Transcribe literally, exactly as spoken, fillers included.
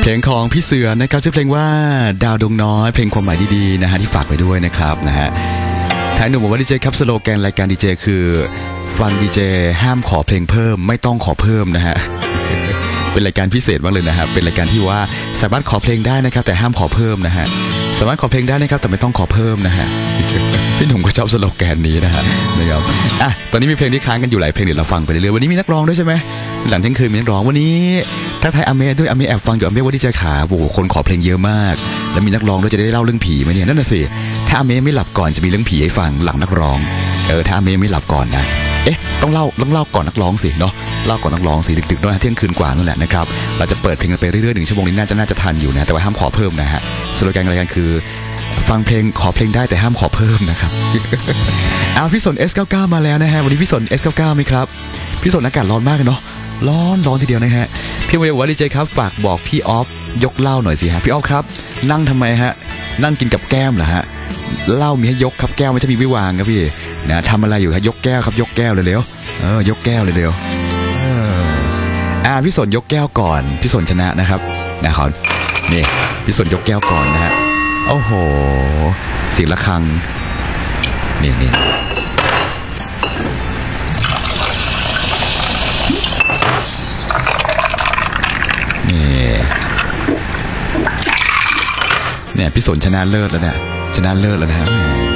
เพลงของพี่เสือนะครับชื่อเพลงว่าดาวดวงน้อยเพลงความหมายดีๆนะฮะที่ฝากไปด้วยนะครับนะฮะท้ายหนุ่มบอกว่าดีเจครับสโลแกนรายการดีเจคือฟังดีเจห้ามขอเพลงเพิ่มไม่ต้องขอเพิ่มนะฮะเป็นรายการพิเศษมากเลยนะครับเป็นรายการที่ว่าสามารถขอเพลงได้นะครับแต่ห้ามขอเพิ่มนะฮะสามารถขอเพลงได้นะครับแต่ไม่ต้องขอเพิ่มนะฮะพี่หนุ่มก็ชอบสโลแกนนี้นะฮะนะครับอ่ะตอนนี้มีเพลงที่ค้างกันอยู่หลายเพลงเดี๋ยวเราฟังไปเรื่อยๆวันนี้มีนักร้องด้วยใช่ไหมหลังเที่ยงคืนมีนักร้องวันนี้ถ้าไทยอเมด้วยอเมแอบฟังอยู่อเมว่าดีเจขาโอ้โหคนขอเพลงเยอะมากแล้วมีนักร้องด้วยจะได้เล่าเรื่องผีไหมเนี่ยนั่นน่ะสิถ้าอเมไม่หลับก่อนจะมีเรื่องผีให้ฟังหลังนักร้องเออถ้าอเมไม่หลับก่อนนะเอ๊ะต้องเล่าต้องเล่าก่อนนักร้องสิเนาะเล่าก่อนนักร้องสิดึกๆด้วยเที่ยงคืนกว่านั่นแหละนะครับเราจะเปิดเพลงกันไปเรื่อยๆหนึ่งชั่วโมงนี้น่าจะน่าจะทันอยู่นะแต่ว่าห้ามขอเพิ่มนะฮะสโลแกนรายการคือฟังเพลงขอเพลงได้แต่ห้ามขอเพิ่มนะครับอ้าวพี่สน เอส เก้าสิบเก้า มาแล้วนะฮะวันนี้พี่สน เอส เก้าสิบเก้า ไหมครับพี่สนอากาศร้อนมากเลยเนาะร้อนร้อนทีเดียวนะฮะพี่เวย์บอกว่าดีเจครับฝากบอกพี่ออฟยกเหล้าหน่อยสิฮะพี่ออฟครับนั่งทำไมฮะนั่งกินกับแก้มเหรอฮะเหล้ามีให้ยกครับแก้วไม่ใช่มีไว้วางครับพี่นะทำอะไรอยู่ครับยกแก้วครับยกแก้วเร็วๆเออยกแก้วเร็วๆเอออ่าพี่สนยกแก้วก่อนพี่สนชนะนะครับนะครับนี่พี่สนยกแก้วก่อนนะฮะโอ้โหเสียงระฆังนี่นี่นี่เนี่ยพี่สนชนะเลิศแล้วเนี่ยชนะเลิศแล้วนะฮะ